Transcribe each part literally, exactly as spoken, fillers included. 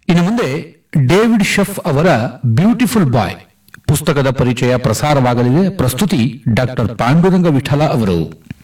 ಇನ್ನು ಮುಂದೆ David chef ಅವರ ಬ್ಯೂಟಿಫುಲ್ ಬಾಯ್ ಪುಸ್ತಕದ ಪರಿಚಯ ಪ್ರಸಾರವಾಗಲಿದೆ. ಪ್ರಸ್ತುತಿ ಡಾಕ್ಟರ್ ಪಾಂಡುರಂಗ ವಿಠಲ ಅವರು.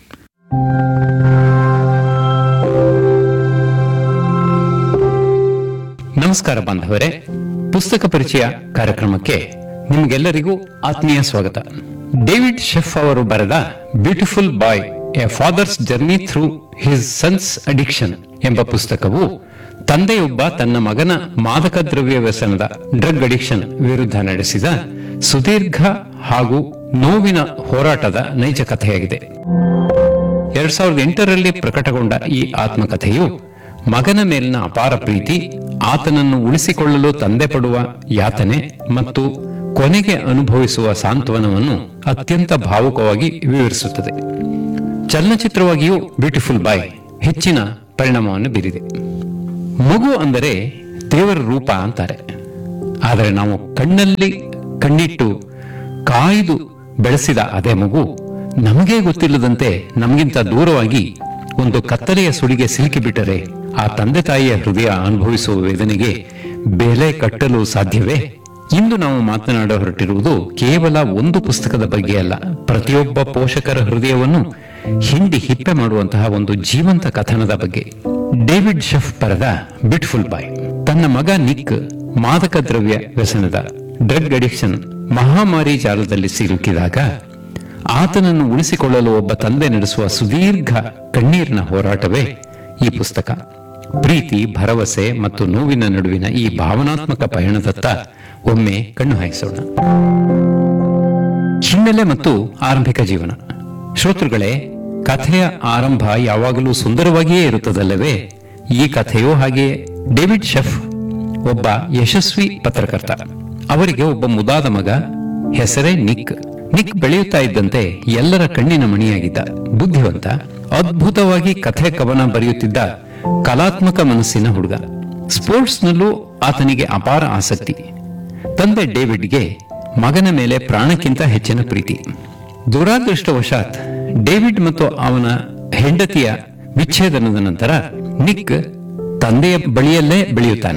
ನಮಸ್ಕಾರ ಬಾಂಧವರೇ, ಪುಸ್ತಕ ಪರಿಚಯ ಕಾರ್ಯಕ್ರಮಕ್ಕೆ ನಿಮಗೆಲ್ಲರಿಗೂ ಆತ್ಮೀಯ ಸ್ವಾಗತ. ಡೇವಿಡ್ ಶೆಫ್ ಅವರು ಬರೆದ beautiful bye A fathers journey through his sons addiction ಎಂಬ ಪುಸ್ತಕವು ತಂದೆಯೊಬ್ಬ ತನ್ನ ಮಗನ ಮಾದಕ ದ್ರವ್ಯ ವ್ಯಸನದ ಡ್ರಗ್ ಅಡಿಕ್ಷನ್ ವಿರುದ್ಧ ನಡೆಸಿದ ಸುದೀರ್ಘ ಹಾಗೂ ನೋವಿನ ಹೋರಾಟದ ನೈಜ ಕಥೆಯಾಗಿದೆ. ಎರಡ್ ಸಾವಿರದ ಎಂಟರಲ್ಲಿ ಪ್ರಕಟಗೊಂಡ ಈ ಆತ್ಮಕಥೆಯು ಮಗನ ಮೇಲಿನ ಅಪಾರ ಪ್ರೀತಿ, ಆತನನ್ನು ಉಳಿಸಿಕೊಳ್ಳಲು ತಂದೆ ಪಡುವ ಯಾತನೆ ಮತ್ತು ಕೊನೆಗೆ ಅನುಭವಿಸುವ ಸಾಂತ್ವನವನ್ನು ಅತ್ಯಂತ ಭಾವುಕವಾಗಿ ವಿವರಿಸುತ್ತದೆ. ಚಲನಚಿತ್ರವಾಗಿಯೂ ಬ್ಯೂಟಿಫುಲ್ ಬಾಯ್ ಹೆಚ್ಚಿನ ಪರಿಣಾಮವನ್ನು ಬೀರಿದೆ. ಮಗು ಅಂದರೆ ದೇವರ ರೂಪ ಅಂತಾರೆ. ಆದರೆ ನಾವು ಕಣ್ಣಲ್ಲಿ ಕಣ್ಣಿಟ್ಟು ಕಾಯ್ದು ಬೆಳೆಸಿದ ಅದೇ ಮಗು ನಮಗೇ ಗೊತ್ತಿಲ್ಲದಂತೆ ನಮಗಿಂತ ದೂರವಾಗಿ ಒಂದು ಕತ್ತಲೆಯ ಸುಳಿಗೆ ಸಿಲುಕಿಬಿಟ್ಟರೆ ಆ ತಂದೆ ತಾಯಿಯ ಹೃದಯ ಅನುಭವಿಸುವ ವೇದನೆಗೆ ಬೆಲೆ ಕಟ್ಟಲು ಸಾಧ್ಯವೇ? ಇಂದು ನಾವು ಮಾತನಾಡ ಹೊರಟಿರುವುದು ಕೇವಲ ಒಂದು ಪುಸ್ತಕದ ಬಗ್ಗೆ ಅಲ್ಲ, ಪ್ರತಿಯೊಬ್ಬ ಪೋಷಕರ ಹೃದಯವನ್ನು ಹಿಂಡಿ ಹಿಪ್ಪೆ ಮಾಡುವಂತಹ ಒಂದು ಜೀವಂತ ಕಥನದ ಬಗ್ಗೆ. ಡೇವಿಡ್ ಶೆಫ್ ಬರೆದ ಬ್ಯೂಟಿಫುಲ್ ಬಾಯ್ ತನ್ನ ಮಗ ನಿಕ್ ಮಾದಕ ದ್ರವ್ಯ ವ್ಯಸನದ ಡ್ರಗ್ ಅಡಿಕ್ಷನ್ ಮಹಾಮಾರಿ ಜಾಲದಲ್ಲಿ ಸಿಲುಕಿದಾಗ ಆತನನ್ನು ಉಳಿಸಿಕೊಳ್ಳಲು ಒಬ್ಬ ತಂದೆ ನಡೆಸುವ ಸುದೀರ್ಘ ಕಣ್ಣೀರಿನ ಹೋರಾಟವೇ ಈ ಪುಸ್ತಕ. ಪ್ರೀತಿ, ಭರವಸೆ ಮತ್ತು ನೋವಿನ ನಡುವಿನ ಈ ಭಾವನಾತ್ಮಕ ಪಯಣದತ್ತ ಒಮ್ಮೆ ಕಣ್ಣು ಹಾಯಿಸೋಣ. ಹಿನ್ನೆಲೆ ಮತ್ತು ಆರಂಭಿಕ ಜೀವನ. ಶ್ರೋತೃಗಳೇ, ಕಥೆಯ ಆರಂಭ ಯಾವಾಗಲೂ ಸುಂದರವಾಗಿಯೇ ಇರುತ್ತದಲ್ಲವೇ? ಈ ಕಥೆಯೂ ಹಾಗೆಯೇ. ಡೇವಿಡ್ ಶೆಫ್ ಒಬ್ಬ ಯಶಸ್ವಿ ಪತ್ರಕರ್ತ. ಅವರಿಗೆ ಒಬ್ಬ ಮುದಾದ ಮಗ, ಹೆಸರೇ ನಿಕ್. ನಿಕ್ ಬೆಳೆಯುತ್ತಾ ಇದ್ದಂತೆ ಎಲ್ಲರ ಕಣ್ಣಿನ ಮಣಿಯಾಗಿದ್ದ, ಬುದ್ಧಿವಂತ, ಅದ್ಭುತವಾಗಿ ಕಥೆ ಕವನ ಬರೆಯುತ್ತಿದ್ದ ಕಲಾತ್ಮಕ ಮನಸ್ಸಿನ ಹುಡುಗ. ಸ್ಪೋರ್ಟ್ಸ್ನಲ್ಲೂ ಆತನಿಗೆ ಅಪಾರ ಆಸಕ್ತಿ. ತಂದೆ ಡೇವಿಡ್ಗೆ ಮಗನ ಮೇಲೆ ಪ್ರಾಣಕ್ಕಿಂತ ಹೆಚ್ಚಿನ ಪ್ರೀತಿ. ದುರಾದೃಷ್ಟವಶಾತ್ ಡೇವಿಡ್ ಮತ್ತು ಅವನ ಹೆಂಡತಿಯ ವಿಚ್ಛೇದನದ ನಂತರ ನಿಕ್ ತಂದೆಯ ಬಳಿಯಲ್ಲೇ ಬೆಳೆಯುತ್ತಾನೆ.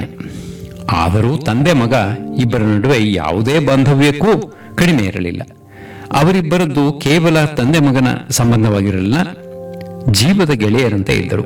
ಆದರೂ ತಂದೆ ಮಗ ಇಬ್ಬರ ನಡುವೆ ಯಾವುದೇ ಬಾಂಧವ್ಯಕ್ಕೂ ಕಡಿಮೆ ಇರಲಿಲ್ಲ. ಅವರಿಬ್ಬರದ್ದು ಕೇವಲ ತಂದೆ ಮಗನ ಸಂಬಂಧವಾಗಿರಲಿಲ್ಲ, ಜೀವದ ಗೆಳೆಯರಂತೆ ಇದ್ದರು.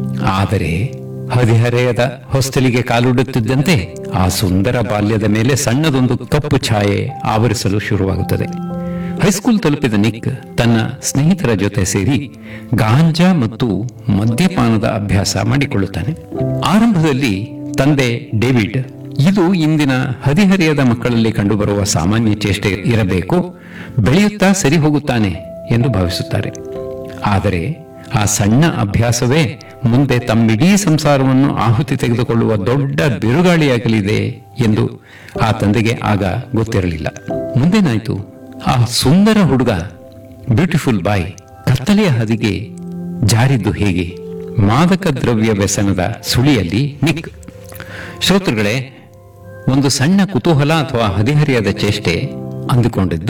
ಆದರೆ ಹದಿಹರೆಯದ ಹೊಸ್ತಲಿಗೆ ಕಾಲುಡುತ್ತಿದ್ದಂತೆ ಆ ಸುಂದರ ಬಾಲ್ಯದ ಮೇಲೆ ಸಣ್ಣದೊಂದು ಕಪ್ಪು ಛಾಯೆ ಆವರಿಸಲು ಶುರುವಾಗುತ್ತದೆ. ಹೈಸ್ಕೂಲ್ ತಲುಪಿದ ನಿಕ್ ತನ್ನ ಸ್ನೇಹಿತರ ಜೊತೆ ಸೇರಿ ಗಾಂಜಾ ಮತ್ತು ಮದ್ಯಪಾನದ ಅಭ್ಯಾಸ ಮಾಡಿಕೊಳ್ಳುತ್ತಾನೆ. ಆರಂಭದಲ್ಲಿ ತಂದೆ ಡೇವಿಡ್ ಇದು ಇಂದಿನ ಹದಿಹರೆಯದ ಮಕ್ಕಳಲ್ಲಿ ಕಂಡುಬರುವ ಸಾಮಾನ್ಯ ಚೇಷ್ಟೆ ಇರಬೇಕು, ಬೆಳೆಯುತ್ತಾ ಸರಿ ಹೋಗುತ್ತಾನೆ ಎಂದು ಭಾವಿಸುತ್ತಾರೆ. ಆದರೆ ಆ ಸಣ್ಣ ಅಭ್ಯಾಸವೇ ಮುಂದೆ ತಮ್ಮಿಡೀ ಸಂಸಾರವನ್ನು ಆಹುತಿ ತೆಗೆದುಕೊಳ್ಳುವ ದೊಡ್ಡ ಬಿರುಗಾಳಿಯಾಗಲಿದೆ ಎಂದು ಆ ತಂದೆಗೆ ಆಗ ಗೊತ್ತಿರಲಿಲ್ಲ. ಮುಂದೇನಾಯ್ತು? ಆ ಸುಂದರ ಹುಡುಗ ಬ್ಯೂಟಿಫುಲ್ ಬಾಯ್ ಕತ್ತಲೆಯ ಹಾದಿಗೆ ಜಾರಿದ್ದು ಹೇಗೆ? ಮಾದಕ ದ್ರವ್ಯ ವ್ಯಸನದ ಸುಳಿಯಲ್ಲಿ ನಿಕ್. ಶ್ರೋತೃಗಳೇ, ಒಂದು ಸಣ್ಣ ಕುತೂಹಲ ಅಥವಾ ಹದಿಹರಿಯದ ಚೇಷ್ಟೆ ಅಂದುಕೊಂಡಿದ್ದು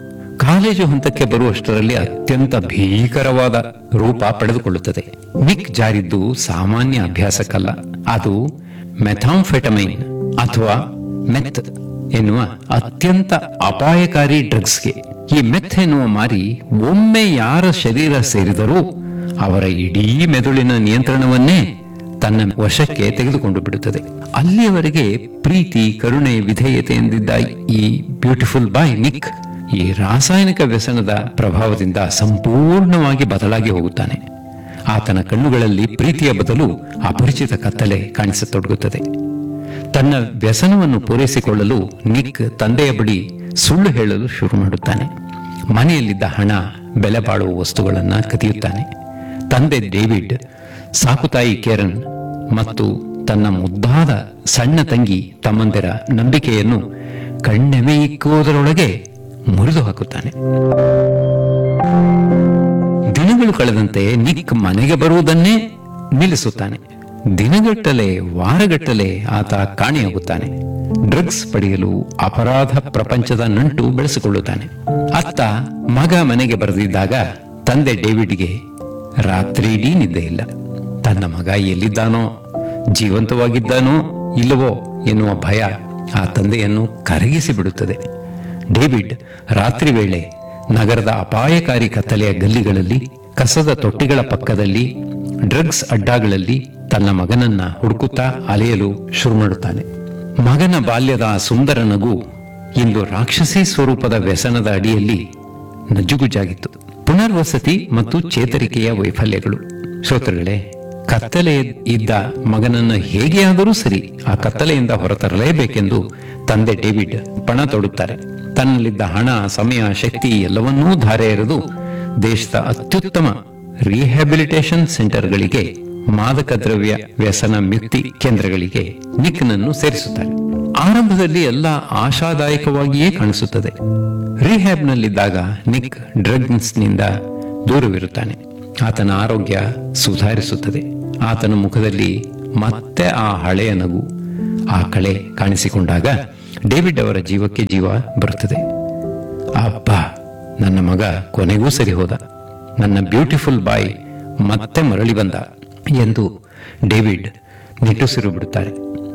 ಕಾಲೇಜು ಹಂತಕ್ಕೆ ಬರುವಷ್ಟರಲ್ಲಿ ಅತ್ಯಂತ ಭೀಕರವಾದ ರೂಪ ಪಡೆದುಕೊಳ್ಳುತ್ತದೆ. ನಿಕ್ ಜಾರಿದ್ದು ಸಾಮಾನ್ಯ ಅಭ್ಯಾಸಕ್ಕಲ್ಲ, ಅದು ಮೆಥಾಂಫೆಟಮೈನ್ ಅಥವಾ ಮೆತ್ ಎನ್ನುವ ಅತ್ಯಂತ ಅಪಾಯಕಾರಿ ಡ್ರಗ್ಸ್ಗೆ. ಈ ಮೆತ್ ಎನ್ನುವ ಮಾರಿ ಒಮ್ಮೆ ಯಾರ ಶರೀರ ಸೇರಿದರೂ ಅವರ ಇಡೀ ಮೆದುಳಿನ ನಿಯಂತ್ರಣವನ್ನೇ ತನ್ನ ವಶಕ್ಕೆ ತೆಗೆದುಕೊಂಡು ಬಿಡುತ್ತದೆ. ಅಲ್ಲಿಯವರೆಗೆ ಪ್ರೀತಿ, ಕರುಣೆ, ವಿಧೇಯತೆ ಎಂದಿದ್ದ ಈ ಬ್ಯೂಟಿಫುಲ್ ಬಾಯ್ ನಿಕ್ ಈ ರಾಸಾಯನಿಕ ವ್ಯಸನದ ಪ್ರಭಾವದಿಂದ ಸಂಪೂರ್ಣವಾಗಿ ಬದಲಾಗಿ ಹೋಗುತ್ತಾನೆ. ಆತನ ಕಣ್ಣುಗಳಲ್ಲಿ ಪ್ರೀತಿಯ ಬದಲು ಅಪರಿಚಿತ ಕತ್ತಲೆ ಕಾಣಿಸತೊಡಗುತ್ತದೆ. ತನ್ನ ವ್ಯಸನವನ್ನು ಪೂರೈಸಿಕೊಳ್ಳಲು ನಿಕ್ ತಂದೆಯ ಬಳಿ ಸುಳ್ಳು ಹೇಳಲು ಶುರು ಮಾಡುತ್ತಾನೆ. ಮನೆಯಲ್ಲಿದ್ದ ಹಣ, ಬೆಲೆ ಬಾಳುವ ವಸ್ತುಗಳನ್ನು ಕದಿಯುತ್ತಾನೆ. ತಂದೆ ಡೇವಿಡ್, ಸಾಕುತಾಯಿ ಕೇರನ್ ಮತ್ತು ತನ್ನ ಮುದ್ದಾದ ಸಣ್ಣ ತಂಗಿ ತಮ್ಮಂದಿರ ನಂಬಿಕೆಯನ್ನು ಕಣ್ಣೆಮೆ ಇಕ್ಕುವುದರೊಳಗೆ ಮುರಿದು ಹಾಕುತ್ತಾನೆ. ದಿನಗಳು ಕಳೆದಂತೆ ನಿಕ್ ಮನೆಗೆ ಬರುವುದನ್ನೇ ನಿಲ್ಲಿಸುತ್ತಾನೆ. ದಿನಗಟ್ಟಲೆ, ವಾರಗಟ್ಟಲೆ ಆತ ಕಾಣೆಯಾಗುತ್ತಾನೆ. ಡ್ರಗ್ಸ್ ಪಡೆಯಲು ಅಪರಾಧ ಪ್ರಪಂಚದ ನಂಟು ಬೆಳೆಸಿಕೊಳ್ಳುತ್ತಾನೆ. ಅತ್ತ ಮಗ ಮನೆಗೆ ಬರೆದಿದ್ದಾಗ ತಂದೆ ಡೇವಿಡ್ಗೆ ರಾತ್ರಿ ಇಡೀ ನಿದ್ದೆ ಇಲ್ಲ. ತನ್ನ ಮಗ ಎಲ್ಲಿದ್ದಾನೋ, ಜೀವಂತವಾಗಿದ್ದಾನೋ ಇಲ್ಲವೋ ಎನ್ನುವ ಭಯ ಆ ತಂದೆಯನ್ನು ಕರಗಿಸಿ ಬಿಡುತ್ತದೆ. ಡೇವಿಡ್ ರಾತ್ರಿ ವೇಳೆ ನಗರದ ಅಪಾಯಕಾರಿ ಕತ್ತಲೆಯ ಗಲ್ಲಿಗಳಲ್ಲಿ, ಕಸದ ತೊಟ್ಟಿಗಳ ಪಕ್ಕದಲ್ಲಿ, ಡ್ರಗ್ಸ್ ಅಡ್ಡಾಗಳಲ್ಲಿ ತನ್ನ ಮಗನನ್ನ ಹುಡುಕುತ್ತಾ ಅಲೆಯಲು ಶುರು ಮಾಡುತ್ತಾನೆ. ಮಗನ ಬಾಲ್ಯದ ಆ ಸುಂದರ ನಗು ಇಂದು ರಾಕ್ಷಸಿ ಸ್ವರೂಪದ ವ್ಯಸನದ ಅಡಿಯಲ್ಲಿ ನಜ್ಜುಗುಜ್ಜಾಗಿತ್ತು. ಪುನರ್ವಸತಿ ಮತ್ತು ಚೇತರಿಕೆಯ ವೈಫಲ್ಯಗಳು. ಶ್ರೋತೃಗಳೇ, ಕತ್ತಲೆ ಇದ್ದ ಮಗನನ್ನ ಹೇಗೆಯಾದರೂ ಸರಿ ಆ ಕತ್ತಲೆಯಿಂದ ಹೊರತರಲೇಬೇಕೆಂದು ತಂದೆ ಡೇವಿಡ್ ಪಣ ತೊಡುತ್ತಾರೆ. ತನ್ನಲ್ಲಿದ್ದ ಹಣ, ಸಮಯ, ಶಕ್ತಿ ಎಲ್ಲವನ್ನೂ ಧಾರೆ ಎರೆದು ದೇಶದ ಅತ್ಯುತ್ತಮ ರಿಹ್ಯಾಬಿಲಿಟೇಷನ್ ಸೆಂಟರ್ಗಳಿಗೆ, ಮಾದಕ ದ್ರವ್ಯ ವ್ಯಸನ ಮುಕ್ತಿ ಕೇಂದ್ರಗಳಿಗೆ ನಿಕ್ನನ್ನು ಸೇರಿಸುತ್ತಾರೆ. ಆರಂಭದಲ್ಲಿ ಎಲ್ಲ ಆಶಾದಾಯಕವಾಗಿಯೇ ಕಾಣಿಸುತ್ತದೆ. ರಿಹ್ಯಾಬ್ನಲ್ಲಿದ್ದಾಗ ನಿಕ್ ಡ್ರಗ್ಸ್ನಿಂದ ದೂರವಿರುತ್ತಾನೆ. ಆತನ ಆರೋಗ್ಯ ಸುಧಾರಿಸುತ್ತದೆ. ಆತನ ಮುಖದಲ್ಲಿ ಮತ್ತೆ ಆ ಹಳೆಯ ನಗು, ಆ ಕಳೆ ಕಾಣಿಸಿಕೊಂಡಾಗ ಡೇವಿಡ್ ಅವರ ಜೀವಕ್ಕೆ ಜೀವ ಬರುತ್ತದೆ. ಅಬ್ಬಾ, ನನ್ನ ಮಗ ಕೊನೆಗೂ ಸರಿ ಹೋದ, ನನ್ನ ಬ್ಯೂಟಿಫುಲ್ ಬಾಯ್ ಮತ್ತೆ ಮರಳಿ ಬಂದ ಎಂದು ಡೇವಿಡ್ ನಿಟ್ಟುಸಿರು ಬಿಡುತ್ತಾರೆ.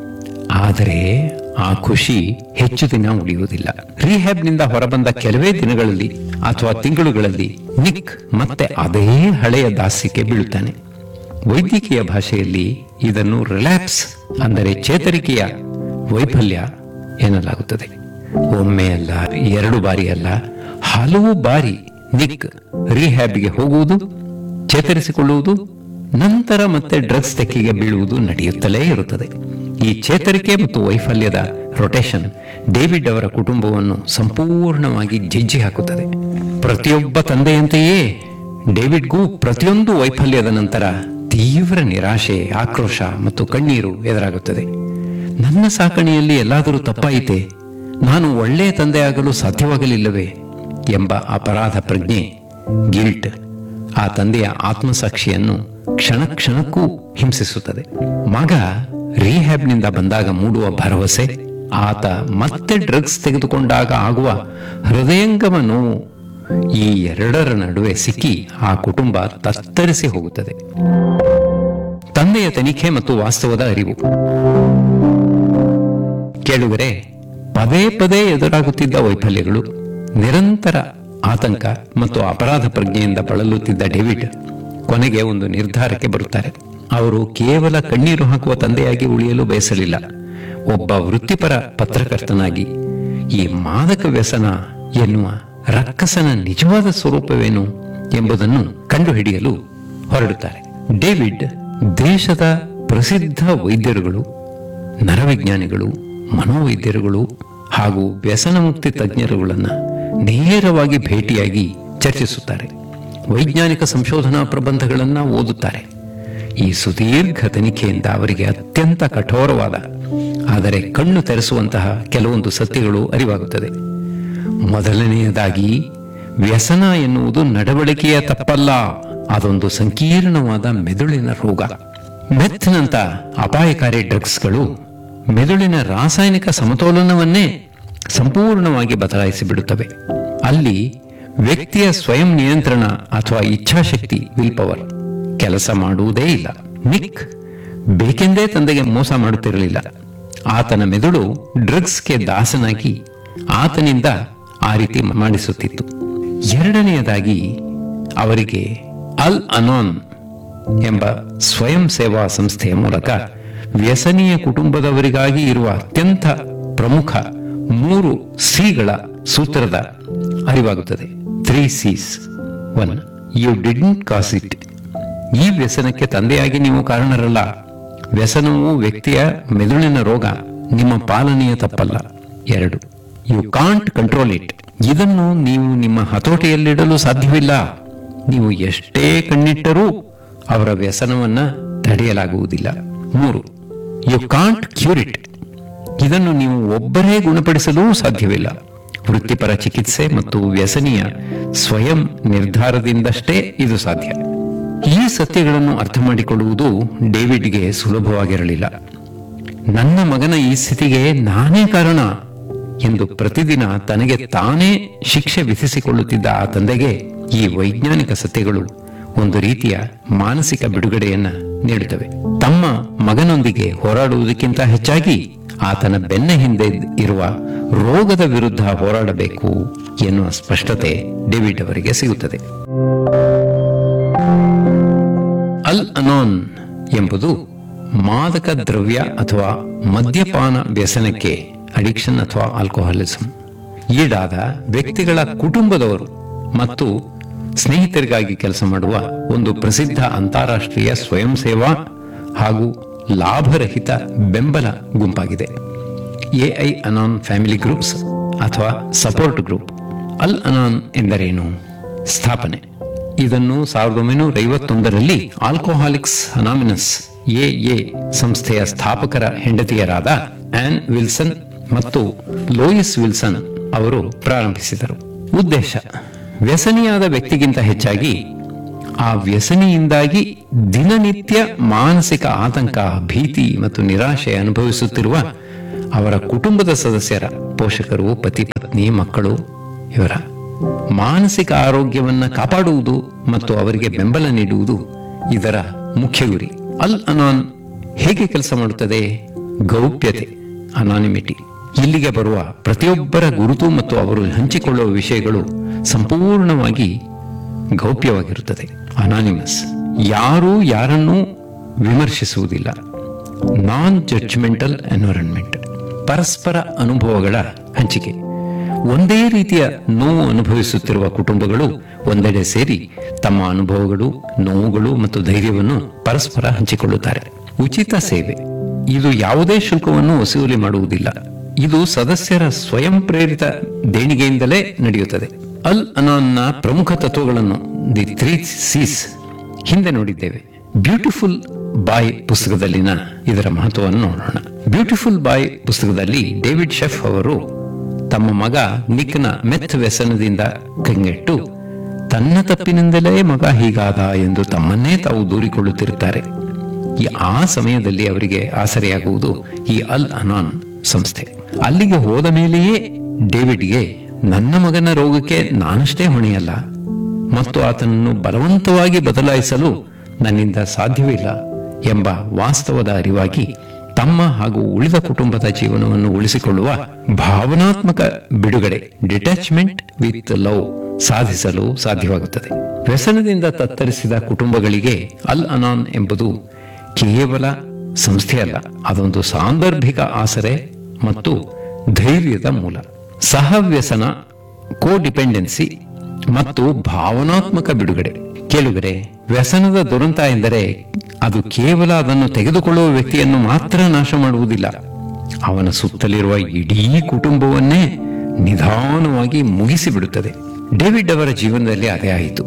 ಆದರೆ ಆ ಖುಷಿ ಹೆಚ್ಚು ದಿನ ಉಳಿಯುವುದಿಲ್ಲ. ರಿಹ್ಯಾಬ್ನಿಂದ ಹೊರಬಂದ ಕೆಲವೇ ದಿನಗಳಲ್ಲಿ ಅಥವಾ ತಿಂಗಳುಗಳಲ್ಲಿ ನಿಕ್ ಮತ್ತೆ ಅದೇ ಹಳೆಯ ದಾಸ್ಯಕ್ಕೆ ಬೀಳುತ್ತಾನೆ. ವೈದ್ಯಕೀಯ ಭಾಷೆಯಲ್ಲಿ ಇದನ್ನು ರಿಲ್ಯಾಪ್ಸ್ ಅಂದರೆ ಚೇತರಿಕೆಯ ವೈಫಲ್ಯ ಎನ್ನಲಾಗುತ್ತದೆ. ಒಮ್ಮೆ ಅಲ್ಲ, ಎರಡು ಬಾರಿ ಅಲ್ಲ, ಹಲವು ಬಾರಿ ನಿಕ್ ರಿಹ್ಯಾಬ್ಗೆ ಹೋಗುವುದು, ಚೇತರಿಸಿಕೊಳ್ಳುವುದು, ನಂತರ ಮತ್ತೆ ಡ್ರಗ್ಸ್ ತೆಕ್ಕಿಗೆ ಬೀಳುವುದು ನಡೆಯುತ್ತಲೇ ಇರುತ್ತದೆ. ಈ ಚೇತರಿಕೆ ಮತ್ತು ವೈಫಲ್ಯದ ರೊಟೇಷನ್ ಡೇವಿಡ್ ಅವರ ಕುಟುಂಬವನ್ನು ಸಂಪೂರ್ಣವಾಗಿ ಜಜ್ಜಿ ಹಾಕುತ್ತದೆ. ಪ್ರತಿಯೊಬ್ಬ ತಂದೆಯಂತೆಯೇ ಡೇವಿಡ್ಗೂ ಪ್ರತಿಯೊಂದು ವೈಫಲ್ಯದ ನಂತರ ತೀವ್ರ ನಿರಾಶೆ, ಆಕ್ರೋಶ ಮತ್ತು ಕಣ್ಣೀರು ಎದುರಾಗುತ್ತದೆ. ನನ್ನ ಸಾಕಣೆಯಲ್ಲಿ ಎಲ್ಲಾದರೂ ತಪ್ಪಾಯಿತೆ, ನಾನು ಒಳ್ಳೆಯ ತಂದೆಯಾಗಲು ಸಾಧ್ಯವಾಗಲಿಲ್ಲವೇ ಎಂಬ ಅಪರಾಧ ಪ್ರಜ್ಞೆ, ಗಿಲ್ಟ್ ಆ ತಂದೆಯ ಆತ್ಮಸಾಕ್ಷಿಯನ್ನು ಕ್ಷಣ ಕ್ಷಣಕ್ಕೂ ಹಿಂಸಿಸುತ್ತದೆ. ಮಗ ರಿಹ್ಯಾಬ್ನಿಂದ ಬಂದಾಗ ಮೂಡುವ ಭರವಸೆ, ಆತ ಮತ್ತೆ ಡ್ರಗ್ಸ್ ತೆಗೆದುಕೊಂಡಾಗ ಆಗುವ ಹೃದಯಂಗಮ ನೋವು, ಈ ಎರಡರ ನಡುವೆ ಸಿಕ್ಕಿ ಆ ಕುಟುಂಬ ತತ್ತರಿಸಿ ಹೋಗುತ್ತದೆ. ತಂದೆಯ ತನಿಖೆ ಮತ್ತು ವಾಸ್ತವದ ಅರಿವು. ಕೇಳುಗರೆ, ಪದೇ ಪದೇ ಎದುರಾಗುತ್ತಿದ್ದ ವೈಫಲ್ಯಗಳು, ನಿರಂತರ ಆತಂಕ ಮತ್ತು ಅಪರಾಧ ಪ್ರಜ್ಞೆಯಿಂದ ಬಳಲುತ್ತಿದ್ದ ಡೇವಿಡ್ ಕೊನೆಗೆ ಒಂದು ನಿರ್ಧಾರಕ್ಕೆ ಬರುತ್ತಾರೆ. ಅವರು ಕೇವಲ ಕಣ್ಣೀರು ಹಾಕುವ ತಂದೆಯಾಗಿ ಉಳಿಯಲು ಬಯಸಲಿಲ್ಲ. ಒಬ್ಬ ವೃತ್ತಿಪರ ಪತ್ರಕರ್ತನಾಗಿ ಈ ಮಾದಕ ವ್ಯಸನ ಎನ್ನುವ ರಕ್ಕಸನ ನಿಜವಾದ ಸ್ವರೂಪವೇನು ಎಂಬುದನ್ನು ಕಂಡುಹಿಡಿಯಲು ಹೊರಡುತ್ತಾರೆ. ಡೇವಿಡ್ ದೇಶದ ಪ್ರಸಿದ್ಧ ವೈದ್ಯರುಗಳು, ನರವಿಜ್ಞಾನಿಗಳು, ಮನೋವೈದ್ಯರುಗಳು ಹಾಗೂ ವ್ಯಸನ ಮುಕ್ತಿ ತಜ್ಞರುಗಳನ್ನ ನೇರವಾಗಿ ಭೇಟಿಯಾಗಿ ಚರ್ಚಿಸುತ್ತಾರೆ. ವೈಜ್ಞಾನಿಕ ಸಂಶೋಧನಾ ಪ್ರಬಂಧಗಳನ್ನ ಓದುತ್ತಾರೆ. ಈ ಸುದೀರ್ಘ ತನಿಖೆಯಿಂದ ಅವರಿಗೆ ಅತ್ಯಂತ ಕಠೋರವಾದ ಆದರೆ ಕಣ್ಣು ತೆರೆಸುವಂತಹ ಕೆಲವೊಂದು ಸತ್ಯಗಳು ಅರಿವಾಗುತ್ತದೆ. ಮೊದಲನೆಯದಾಗಿ, ವ್ಯಸನ ಎನ್ನುವುದು ನಡವಳಿಕೆಯ ತಪ್ಪಲ್ಲ, ಅದೊಂದು ಸಂಕೀರ್ಣವಾದ ಮೆದುಳಿನ ರೋಗ. ಮೆಥ್ನಂತ ಅಪಾಯಕಾರಿ ಡ್ರಗ್ಸ್ಗಳು ಮೆದುಳಿನ ರಾಸಾಯನಿಕ ಸಮತೋಲನವನ್ನೇ ಸಂಪೂರ್ಣವಾಗಿ ಬದಲಾಯಿಸಿ ಬಿಡುತ್ತವೆ. ಅಲ್ಲಿ ವ್ಯಕ್ತಿಯ ಸ್ವಯಂ ನಿಯಂತ್ರಣ ಅಥವಾ ಇಚ್ಛಾಶಕ್ತಿ, ವಿಲ್ ಪವರ್ ಕೆಲಸ ಮಾಡುವುದೇ ಇಲ್ಲ. ನಿಕ್ ಬೇಕೆಂದೇ ತಂದೆಗೆ ಮೋಸ ಮಾಡುತ್ತಿರಲಿಲ್ಲ. ಆತನ ಮೆದುಳು ಡ್ರಗ್ಸ್ಗೆ ದಾಸನಾಗಿ ಆತನಿಂದ ಆ ರೀತಿ ಮಾಡಿಸುತ್ತಿತ್ತು. ಎರಡನೆಯದಾಗಿ, ಅವರಿಗೆ ಅಲ್ ಅನಾನ್ ಎಂಬ ಸ್ವಯಂ ಸೇವಾ ಸಂಸ್ಥೆಯ ಮೂಲಕ ವ್ಯಸನೀಯ ಕುಟುಂಬದವರಿಗಾಗಿ ಇರುವ ಅತ್ಯಂತ ಪ್ರಮುಖ ಮೂರು ಸಿಗಳ ಸೂತ್ರದ ಅರಿವಾಗುತ್ತದೆ. Three seize. One, you didn't cos it. ಈ ವ್ಯಸನಕ್ಕೆ ತಂದೆಯಾಗಿ ನೀವು ಕಾರಣರಲ್ಲ. ವ್ಯಸನವು ವ್ಯಕ್ತಿಯ ಮೆದುಳಿನ ರೋಗ, ನಿಮ್ಮ ಪಾಲನೆಯ ತಪ್ಪಲ್ಲ. ಎರಡು, ಯು ಕಾಂಟ್ ಕಂಟ್ರೋಲ್ ಇಟ್. ಇದನ್ನು ನೀವು ನಿಮ್ಮ ಹತೋಟಿಯಲ್ಲಿಡಲು ಸಾಧ್ಯವಿಲ್ಲ. ನೀವು ಎಷ್ಟೇ ಕಣ್ಣಿಟ್ಟರೂ ಅವರ ವ್ಯಸನವನ್ನ ತಡೆಯಲಾಗುವುದಿಲ್ಲ. ಮೂರು, ಯು ಕಾಂಟ್ ಕ್ಯೂರ್ ಇಟ್. ಇದನ್ನು ನೀವು ಒಬ್ಬರೇ ಗುಣಪಡಿಸಲೂ ಸಾಧ್ಯವಿಲ್ಲ. ವೃತ್ತಿಪರ ಚಿಕಿತ್ಸೆ ಮತ್ತು ವ್ಯಸನಿಯ ಸ್ವಯಂ ನಿರ್ಧಾರದಿಂದಷ್ಟೇ ಇದು ಸಾಧ್ಯ. ಈ ಸತ್ಯಗಳನ್ನು ಅರ್ಥ ಮಾಡಿಕೊಳ್ಳುವುದು ಡೇವಿಡ್ಗೆ ಸುಲಭವಾಗಿರಲಿಲ್ಲ. ನನ್ನ ಮಗನ ಈ ಸ್ಥಿತಿಗೆ ನಾನೇ ಕಾರಣ ಎಂದು ಪ್ರತಿದಿನ ತನಗೆ ತಾನೇ ಶಿಕ್ಷೆ ವಿಧಿಸಿಕೊಳ್ಳುತ್ತಿದ್ದ ಆ ತಂದೆಗೆ ಈ ವೈಜ್ಞಾನಿಕ ಸತ್ಯಗಳು ಒಂದು ರೀತಿಯ ಮಾನಸಿಕ ಬಿಡುಗಡೆಯನ್ನ ನೀಡುತ್ತವೆ. ತಮ್ಮ ಮಗನೊಂದಿಗೆ ಹೋರಾಡುವುದಕ್ಕಿಂತ ಹೆಚ್ಚಾಗಿ ಆತನ ಬೆನ್ನ ಹಿಂದೆ ಇರುವ ರೋಗದ ವಿರುದ್ಧ ಹೋರಾಡಬೇಕು ಎನ್ನುವ ಸ್ಪಷ್ಟತೆ ಡೇವಿಡ್ ಅವರಿಗೆ ಸಿಗುತ್ತದೆ. ಅಲ್ ಅನಾನ್ ಎಂಬುದು ಮಾದಕ ದ್ರವ್ಯ ಅಥವಾ ಮದ್ಯಪಾನ ವ್ಯಸನಕ್ಕೆ, ಅಡಿಕ್ಷನ್ ಅಥವಾ ಆಲ್ಕೋಹಾಲಿಸಂ ಈಡಾದ ವ್ಯಕ್ತಿಗಳ ಕುಟುಂಬದವರು ಮತ್ತು ಸ್ನೇಹಿತರಿಗಾಗಿ ಕೆಲಸ ಮಾಡುವ ಒಂದು ಪ್ರಸಿದ್ಧ ಅಂತಾರಾಷ್ಟ್ರೀಯ ಸ್ವಯಂ ಸೇವಾ ಹಾಗೂ ಲಾಭರಹಿತ ಬೆಂಬಲ ಗುಂಪಾಗಿದೆ. ಎಐ ಅನಾನ್ ಫ್ಯಾಮಿಲಿ ಗ್ರೂಪ್ಸ್ ಅಥವಾ ಸಪೋರ್ಟ್ ಗ್ರೂಪ್. ಅಲ್ ಅನಾನ್ ಎಂದರೇನು? ಸ್ಥಾಪನೆ. ಇದನ್ನು ಸಾವಿರದ ಒಂಬೈನೂರ ಐವತ್ತೊಂದರಲ್ಲಿ ಆಲ್ಕೋಹಾಲಿಕ್ಸ್ ಅನಾಮಿನಸ್ ಎಎ ಸಂಸ್ಥೆಯ ಸ್ಥಾಪಕರ ಹೆಂಡತಿಯರಾದ ಆನ್ ವಿಲ್ಸನ್ ಮತ್ತು ಲೋಯಿಸ್ ವಿಲ್ಸನ್ ಅವರು ಪ್ರಾರಂಭಿಸಿದರು. ಉದ್ದೇಶ: ವ್ಯಸನಿಯಾದ ವ್ಯಕ್ತಿಗಿಂತ ಹೆಚ್ಚಾಗಿ ಆ ವ್ಯಸನಿಯಿಂದಾಗಿ ದಿನನಿತ್ಯ ಮಾನಸಿಕ ಆತಂಕ, ಭೀತಿ ಮತ್ತು ನಿರಾಶೆ ಅನುಭವಿಸುತ್ತಿರುವ ಅವರ ಕುಟುಂಬದ ಸದಸ್ಯರ, ಪೋಷಕರು, ಪತಿ ಪತ್ನಿ, ಮಕ್ಕಳು ಇವರ ಮಾನಸಿಕ ಆರೋಗ್ಯವನ್ನು ಕಾಪಾಡುವುದು ಮತ್ತು ಅವರಿಗೆ ಬೆಂಬಲ ನೀಡುವುದು ಇದರ ಮುಖ್ಯ ಗುರಿ. ಅಲ್ ಅನಾನ್ ಹೇಗೆ ಕೆಲಸ ಮಾಡುತ್ತದೆ? ಗೌಪ್ಯತೆ, ಅನಾನಿಮಿಟಿ. ಇಲ್ಲಿಗೆ ಬರುವ ಪ್ರತಿಯೊಬ್ಬರ ಗುರುತು ಮತ್ತು ಅವರು ಹಂಚಿಕೊಳ್ಳುವ ವಿಷಯಗಳು ಸಂಪೂರ್ಣವಾಗಿ ಗೌಪ್ಯವಾಗಿರುತ್ತದೆ. ಅನಾನಿಮಸ್. ಯಾರೂ ಯಾರನ್ನೂ ವಿಮರ್ಶಿಸುವುದಿಲ್ಲ. ನಾನ್ ಜಡ್ಜ್ಮೆಂಟಲ್ ಎನ್ವೈರನ್ಮೆಂಟ್. ಪರಸ್ಪರ ಅನುಭವಗಳ ಹಂಚಿಕೆ. ಒಂದೇ ರೀತಿಯ ನೋವು ಅನುಭವಿಸುತ್ತಿರುವ ಕುಟುಂಬಗಳು ಒಂದೆಡೆ ಸೇರಿ ತಮ್ಮ ಅನುಭವಗಳು, ನೋವುಗಳು ಮತ್ತು ಧೈರ್ಯವನ್ನು ಪರಸ್ಪರ ಹಂಚಿಕೊಳ್ಳುತ್ತಾರೆ. ಉಚಿತ ಸೇವೆ. ಇದು ಯಾವುದೇ ಶುಲ್ಕವನ್ನು ವಸೂಲಿ ಮಾಡುವುದಿಲ್ಲ. ಇದು ಸದಸ್ಯರ ಸ್ವಯಂ ಪ್ರೇರಿತ ದೇಣಿಗೆಯಿಂದಲೇ ನಡೆಯುತ್ತದೆ. ಅಲ್ ಅನಾನ್ನ ಪ್ರಮುಖ ತತ್ವಗಳನ್ನು, ದಿ ತ್ರೀ ಸೀಸ್, ಹಿಂದೆ ನೋಡಿದ್ದೇವೆ. ಬ್ಯೂಟಿಫುಲ್ ಬಾಯ್ ಪುಸ್ತಕದಲ್ಲಿನ ಇದರ ಮಹತ್ವವನ್ನು ನೋಡೋಣ. ಬ್ಯೂಟಿಫುಲ್ ಬಾಯ್ ಪುಸ್ತಕದಲ್ಲಿ ಡೇವಿಡ್ ಶೆಫ್ ಅವರು ತಮ್ಮ ಮಗ ನಿಕ್ನ ಮೆತ್ ವ್ಯಸನದಿಂದ ಕಂಗೆಟ್ಟು ತನ್ನ ತಪ್ಪಿನಿಂದಲೇ ಮಗ ಹೀಗಾದ ಎಂದು ತಮ್ಮನ್ನೇ ತಾವು ದೂರಿಕೊಳ್ಳುತ್ತಿರುತ್ತಾರೆ. ಈ ಆ ಸಮಯದಲ್ಲಿ ಅವರಿಗೆ ಆಸರೆಯಾಗುವುದು ಈ ಅಲ್ ಅನಾನ್ ಸಂಸ್ಥೆ. ಅಲ್ಲಿಗೆ ಹೋದ ಮೇಲೆಯೇ ಡೇವಿಡ್ಗೆ ನನ್ನ ಮಗನ ರೋಗಕ್ಕೆ ನಾನಷ್ಟೇ ಹೊಣೆಯಲ್ಲ ಮತ್ತು ಆತನನ್ನು ಬಲವಂತವಾಗಿ ಬದಲಾಯಿಸಲು ನನ್ನಿಂದ ಸಾಧ್ಯವಿಲ್ಲ ಎಂಬ ವಾಸ್ತವದ ಅರಿವಾಗಿ ತಮ್ಮ ಹಾಗೂ ಉಳಿದ ಕುಟುಂಬದ ಜೀವನವನ್ನು ಉಳಿಸಿಕೊಳ್ಳುವ ಭಾವನಾತ್ಮಕ ಬಿಡುಗಡೆ, ಡಿಟ್ಯಾಚ್ಮೆಂಟ್ ವಿತ್ ಲವ್ ಸಾಧಿಸಲು ಸಾಧ್ಯವಾಗುತ್ತದೆ. ವ್ಯಸನದಿಂದ ತತ್ತರಿಸಿದ ಕುಟುಂಬಗಳಿಗೆ ಅಲ್ ಅನಾನ್ ಎಂಬುದು ಕೇವಲ ಸಂಸ್ಥೆಯಲ್ಲ, ಅದೊಂದು ಸಾಂದರ್ಭಿಕ ಆಸರೆ ಮತ್ತು ಧೈರ್ಯದ ಮೂಲ. ಸಹವ್ಯಸನ, ಕೋಡಿಪೆಂಡೆನ್ಸಿ ಮತ್ತು ಭಾವನಾತ್ಮಕ ಬಿಡುಗಡೆ. ಕೇಳುಗರೆ, ವ್ಯಸನದ ದುರಂತ ಎಂದರೆ ಅದು ಕೇವಲ ಅದನ್ನು ತೆಗೆದುಕೊಳ್ಳುವ ವ್ಯಕ್ತಿಯನ್ನು ಮಾತ್ರ ನಾಶ ಮಾಡುವುದಿಲ್ಲ, ಅವನ ಸುತ್ತಲಿರುವ ಇಡೀ ಕುಟುಂಬವನ್ನೇ ನಿಧಾನವಾಗಿ ಮುಗಿಸಿಬಿಡುತ್ತದೆ. ಡೇವಿಡ್ ಅವರ ಜೀವನದಲ್ಲಿ ಅದೇ ಆಯಿತು.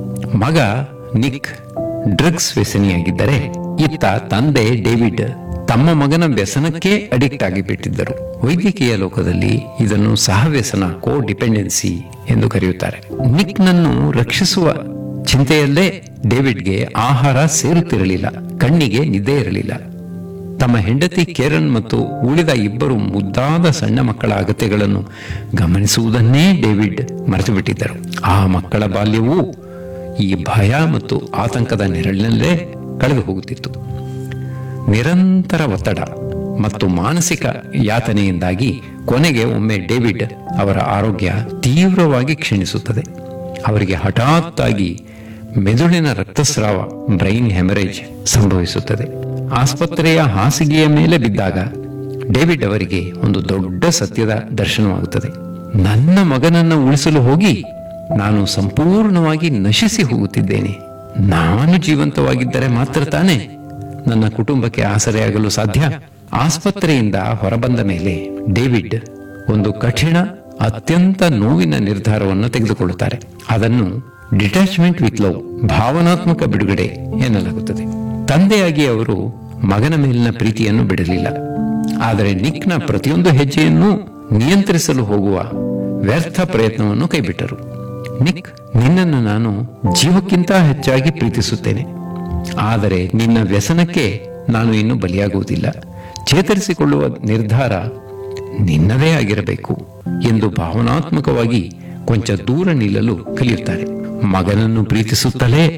ಮಗ ನಿಕ್ ಡ್ರಗ್ಸ್ ವ್ಯಸನಿಯಾಗಿದ್ದರೆ, ಇತ್ತ ತಂದೆ ಡೇವಿಡ್ ತಮ್ಮ ಮಗನ ವ್ಯಸನಕ್ಕೆ ಅಡಿಕ್ಟ್ ಆಗಿಬಿಟ್ಟಿದ್ದರು. ವೈದ್ಯಕೀಯ ಲೋಕದಲ್ಲಿ ಇದನ್ನು ಸಹವ್ಯಸನ, ಕೋ ಡಿಪೆಂಡೆನ್ಸಿ ಎಂದು ಕರೆಯುತ್ತಾರೆ. ನಿಕ್ನನ್ನು ರಕ್ಷಿಸುವ ಚಿಂತೆಯಲ್ಲೇ ಡೇವಿಡ್ಗೆ ಆಹಾರ ಸೇರುತ್ತಿರಲಿಲ್ಲ, ಕಣ್ಣಿಗೆ ನಿದ್ದೆ ಇರಲಿಲ್ಲ. ತಮ್ಮ ಹೆಂಡತಿ ಕೇರನ್ ಮತ್ತು ಉಳಿದ ಇಬ್ಬರು ಮುದ್ದಾದ ಸಣ್ಣ ಮಕ್ಕಳ ಅಗತ್ಯಗಳನ್ನು ಗಮನಿಸುವುದನ್ನೇ ಡೇವಿಡ್ ಮರೆತು ಬಿಟ್ಟಿದ್ದರು. ಆ ಮಕ್ಕಳ ಬಾಲ್ಯವೂ ಈ ಭಯ ಮತ್ತು ಆತಂಕದ ನೆರಳಿನಲ್ಲೇ ಕಳೆದು ಹೋಗುತ್ತಿತ್ತು. ನಿರಂತರ ಒತ್ತಡ ಮತ್ತು ಮಾನಸಿಕ ಯಾತನೆಯಿಂದಾಗಿ ಕೊನೆಗೆ ಒಮ್ಮೆ ಡೇವಿಡ್ ಅವರ ಆರೋಗ್ಯ ತೀವ್ರವಾಗಿ ಕ್ಷೀಣಿಸುತ್ತದೆ. ಅವರಿಗೆ ಹಠಾತ್ ಆಗಿ ಮೆದುಳಿನ ರಕ್ತಸ್ರಾವ, ಬ್ರೈನ್ ಹೆಮರೇಜ್ ಸಂಭವಿಸುತ್ತದೆ. ಆಸ್ಪತ್ರೆಯ ಹಾಸಿಗೆಯ ಮೇಲೆ ಬಿದ್ದಾಗ ಡೇವಿಡ್ ಅವರಿಗೆ ಒಂದು ದೊಡ್ಡ ಸತ್ಯದ ದರ್ಶನವಾಗುತ್ತದೆ. ನನ್ನ ಮಗನನ್ನು ಉಳಿಸಲು ಹೋಗಿ ನಾನು ಸಂಪೂರ್ಣವಾಗಿ ನಶಿಸಿ ಹೋಗುತ್ತಿದ್ದೇನೆ. ನಾನು ಜೀವಂತವಾಗಿದ್ದರೆ ಮಾತ್ರ ತಾನೇ ನನ್ನ ಕುಟುಂಬಕ್ಕೆ ಆಸರೆಯಾಗಲು ಸಾಧ್ಯ. ಆಸ್ಪತ್ರೆಯಿಂದ ಹೊರಬಂದ ಮೇಲೆ ಡೇವಿಡ್ ಒಂದು ಕಠಿಣ, ಅತ್ಯಂತ ನೋವಿನ ನಿರ್ಧಾರವನ್ನು ತೆಗೆದುಕೊಳ್ಳುತ್ತಾರೆ. ಅದನ್ನು ಡಿಟ್ಯಾಚ್ಮೆಂಟ್ ವಿತ್ ಲವ್, ಭಾವನಾತ್ಮಕ ಬಿಡುಗಡೆ ಎನ್ನಲಾಗುತ್ತದೆ. ತಂದೆಯಾಗಿ ಅವರು ಮಗನ ಮೇಲಿನ ಪ್ರೀತಿಯನ್ನು ಬಿಡಲಿಲ್ಲ, ಆದರೆ ನಿಕ್ನ ಪ್ರತಿಯೊಂದು ಹೆಜ್ಜೆಯನ್ನು ನಿಯಂತ್ರಿಸಲು ಹೋಗುವ ವ್ಯರ್ಥ ಪ್ರಯತ್ನವನ್ನು ಕೈಬಿಟ್ಟರು. ನಿಕ್, ನಿನ್ನನ್ನು ನಾನು ಜೀವಕ್ಕಿಂತ ಹೆಚ್ಚಾಗಿ ಪ್ರೀತಿಸುತ್ತೇನೆ, ಆದರೆ ನಿನ್ನ ವ್ಯಸನಕ್ಕೆ ನಾನು ಇನ್ನು ಬಲಿಯಾಗುವುದಿಲ್ಲ. ಚೇತರಿಸಿಕೊಳ್ಳುವ ನಿರ್ಧಾರ ನಿನ್ನದೇ ಆಗಿರಬೇಕು ಎಂದು ಭಾವನಾತ್ಮಕವಾಗಿ ಕೊಂಚ ದೂರ ನಿಲ್ಲಲು ಕಲಿಯುತ್ತಾರೆ. ಮಗನನ್ನು ಪ್ರೀತಿಸುತ್ತಲೇ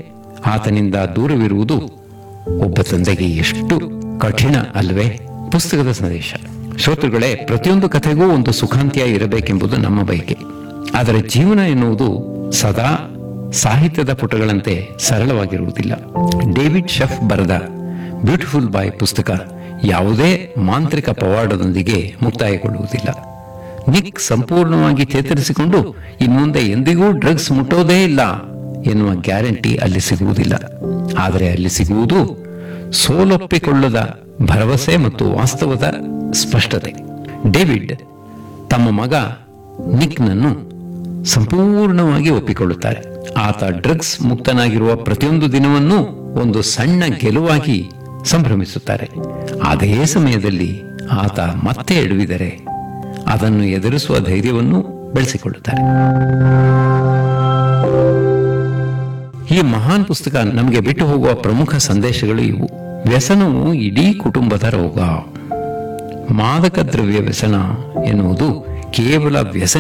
ಆತನಿಂದ ದೂರವಿರುವುದು ಒಬ್ಬ ತಂದೆಗೆ ಎಷ್ಟು ಕಠಿಣ ಅಲ್ವೇ? ಪುಸ್ತಕದ ಸಂದೇಶ. ಶ್ರೋತೃಗಳೇ, ಪ್ರತಿಯೊಂದು ಕಥೆಗೂ ಒಂದು ಸುಖಾಂತ್ಯ ಇರಬೇಕೆಂಬುದು ನಮ್ಮ ಬಯಕೆ. ಆದರೆ ಜೀವನ ಎನ್ನುವುದು ಸದಾ ಸಾಹಿತ್ಯದ ಪುಟಗಳಂತೆ ಸರಳವಾಗಿರುವುದಿಲ್ಲ. ಡೇವಿಡ್ ಶೆಫ್ ಬರೆದ ಬ್ಯೂಟಿಫುಲ್ ಬಾಯ್ ಪುಸ್ತಕ ಯಾವುದೇ ಮಾಂತ್ರಿಕ ಪವಾಡದೊಂದಿಗೆ ಮುಕ್ತಾಯಗೊಳ್ಳುವುದಿಲ್ಲ. ನಿಕ್ ಸಂಪೂರ್ಣವಾಗಿ ಚೇತರಿಸಿಕೊಂಡು ಇನ್ಮುಂದೆ ಎಂದಿಗೂ ಡ್ರಗ್ಸ್ ಮುಟ್ಟೋದೇ ಇಲ್ಲ ಎನ್ನುವ ಗ್ಯಾರಂಟಿ ಅಲ್ಲಿ ಸಿಗುವುದಿಲ್ಲ. ಆದರೆ ಅಲ್ಲಿ ಸಿಗುವುದು ಸೋಲೊಪ್ಪಿಕೊಳ್ಳದ ಭರವಸೆ ಮತ್ತು ವಾಸ್ತವದ ಸ್ಪಷ್ಟತೆ. ಡೇವಿಡ್ ತಮ್ಮ ಮಗ ನಿಕ್ನನ್ನು ಸಂಪೂರ್ಣವಾಗಿ ಒಪ್ಪಿಕೊಳ್ಳುತ್ತಾರೆ. ಆತ ಡ್ರಗ್ಸ್ ಮುಕ್ತನಾಗಿರುವ ಪ್ರತಿಯೊಂದು ದಿನವನ್ನೂ ಒಂದು ಸಣ್ಣ ಗೆಲುವಾಗಿ ಸಂಭ್ರಮಿಸುತ್ತಾರೆ. ಅದೇ ಸಮಯದಲ್ಲಿ ಆತ ಮತ್ತೆ ಎಡವಿದರೆ ಅದನ್ನು ಎದುರಿಸುವ ಧೈರ್ಯವನ್ನು ಬೆಳೆಸಿಕೊಳ್ಳುತ್ತಾರೆ. ಈ ಮಹಾನ್ ಪುಸ್ತಕ ನಮಗೆ ಬಿಟ್ಟು ಹೋಗುವ ಪ್ರಮುಖ ಸಂದೇಶಗಳು ಇವು. ವ್ಯಸನವು ಇಡೀ ಕುಟುಂಬದ ರೋಗ. ಮಾದಕ ದ್ರವ್ಯ ವ್ಯಸನ ಎನ್ನುವುದು ಕೇವಲ ವ್ಯಸನ